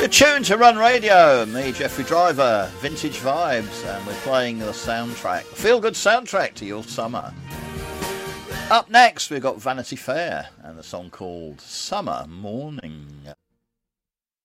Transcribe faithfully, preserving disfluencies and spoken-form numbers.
You're tuned to Run Radio, me, Jeffrey Driver, Vintage Vibes, and we're playing the soundtrack, the feel-good soundtrack to your summer. Up next, we've got Vanity Fair and the song called Summer Morning.